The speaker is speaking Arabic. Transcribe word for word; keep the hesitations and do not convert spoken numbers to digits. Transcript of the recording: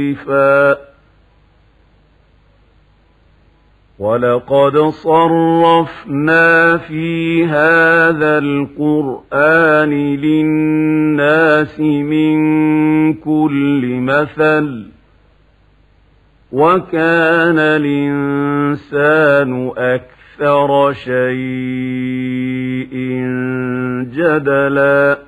وَلَقَدْ صَرَّفْنَا فِي هَذَا الْقُرْآنِ لِلنَّاسِ مِنْ كُلِّ مَثَلٍ وَكَانَ الْإِنْسَانُ أَكْثَرَ شَيْءٍ جَدَلًا